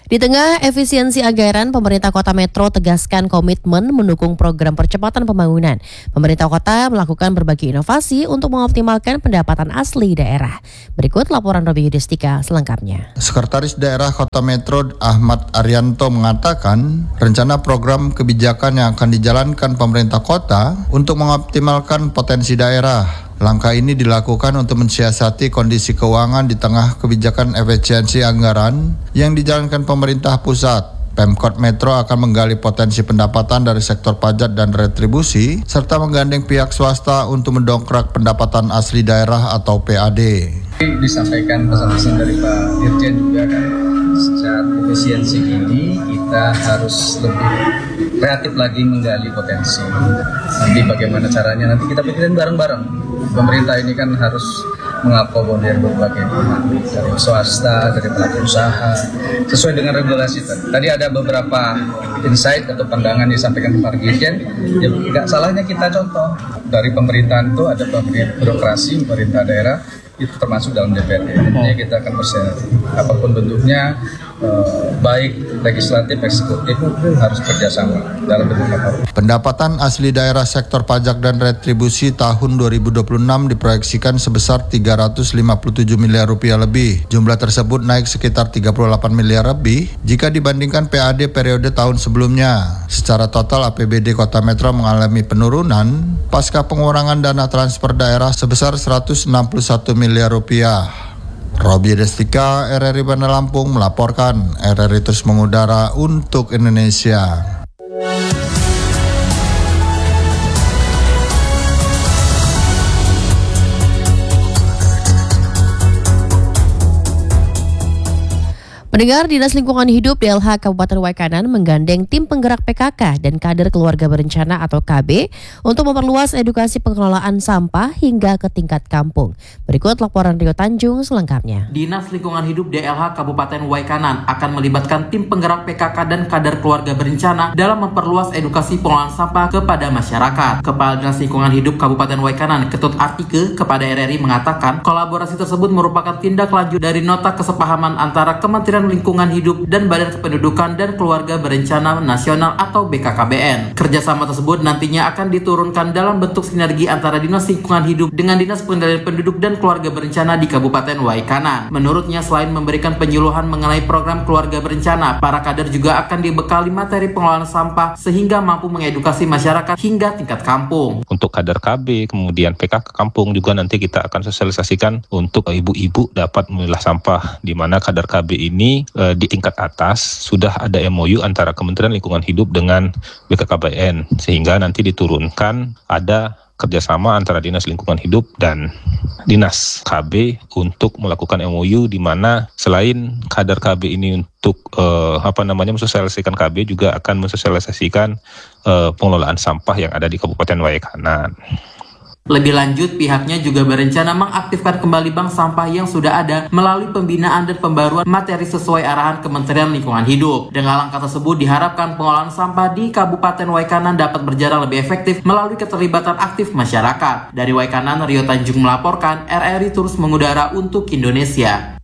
Di tengah efisiensi anggaran, pemerintah Kota Metro tegaskan komitmen mendukung program percepatan pembangunan. Pemerintah kota melakukan berbagai inovasi untuk mengoptimalkan pendapatan asli daerah. Berikut laporan Robi Yudhistika selengkapnya. Sekretaris Daerah Kota Metro Ahmad Arianto mengatakan, rencana program kebijakan yang akan dijalankan pemerintah kota untuk mengoptimalkan potensi daerah. Langkah ini dilakukan untuk mensiasati kondisi keuangan di tengah kebijakan efisiensi anggaran yang dijalankan pemerintah pusat. Pemkot Metro akan menggali potensi pendapatan dari sektor pajak dan retribusi, serta menggandeng pihak swasta untuk mendongkrak pendapatan asli daerah atau PAD. Disampaikan pesan-pesan dari Pak Dirjen juga kan, secara efisiensi ini kita harus lebih kreatif lagi menggali potensi. Nanti bagaimana caranya, nanti kita pikirin bareng-bareng. Pemerintah ini kan harus mengakomodir berbagai pihak, dari swasta, dari pelaku usaha, sesuai dengan regulasi. Tadi ada beberapa insight atau pandangan yang disampaikan Pak Dirjen. Ya, nggak salahnya kita contoh dari pemerintahan itu ada birokrasi, pemerintah daerah itu termasuk dalam DPRD. Nantinya kita akan bersiap apapun bentuknya, baik legislatif, eksekutif harus kerjasama dalam bentuk apapun. Pendapatan asli daerah sektor pajak dan retribusi tahun 2026 diproyeksikan sebesar 357 miliar rupiah lebih. Jumlah tersebut naik sekitar 38 miliar lebih jika dibandingkan PAD periode tahun sebelumnya. Secara total APBD Kota Metro mengalami penurunan pasca pengurangan dana transfer daerah sebesar 161 miliar rupiah. Robi Yudhistika, RRI Bandar Lampung melaporkan. RRI terus mengudara untuk Indonesia. Pendengar, Dinas Lingkungan Hidup DLH Kabupaten Waikanan menggandeng tim penggerak PKK dan kader keluarga berencana atau KB untuk memperluas edukasi pengelolaan sampah hingga ke tingkat kampung. Berikut laporan Rio Tanjung selengkapnya. Dinas Lingkungan Hidup DLH Kabupaten Waikanan akan melibatkan tim penggerak PKK dan kader keluarga berencana dalam memperluas edukasi pengelolaan sampah kepada masyarakat. Kepala Dinas Lingkungan Hidup Kabupaten Waikanan, Ketut Artike, kepada RRI mengatakan kolaborasi tersebut merupakan tindak lanjut dari nota kesepahaman antara Kementerian Lingkungan Hidup dan Badan Kependudukan dan Keluarga Berencana Nasional atau BKKBN. Kerjasama tersebut nantinya akan diturunkan dalam bentuk sinergi antara Dinas Lingkungan Hidup dengan Dinas Pengendalian Penduduk dan Keluarga Berencana di Kabupaten Waikanan. Menurutnya, selain memberikan penyuluhan mengenai program keluarga berencana, para kader juga akan dibekali materi pengelolaan sampah sehingga mampu mengedukasi masyarakat hingga tingkat kampung. Untuk kader KB, kemudian PKK kampung juga nanti kita akan sosialisasikan untuk ibu-ibu dapat memilah sampah, di mana kader KB ini di tingkat atas sudah ada MOU antara Kementerian Lingkungan Hidup dengan BKKBN, sehingga nanti diturunkan ada kerjasama antara Dinas Lingkungan Hidup dan Dinas KB untuk melakukan MOU, di mana selain kader KB ini untuk mensosialisasikan KB, juga akan mensosialisasikan pengelolaan sampah yang ada di Kabupaten Waikanan. Lebih lanjut, pihaknya juga berencana mengaktifkan kembali bank sampah yang sudah ada melalui pembinaan dan pembaruan materi sesuai arahan Kementerian Lingkungan Hidup. Dengan langkah tersebut diharapkan pengelolaan sampah di Kabupaten Waikanan dapat berjalan lebih efektif melalui keterlibatan aktif masyarakat. Dari Waikanan, Rio Tanjung melaporkan. RRI terus mengudara untuk Indonesia.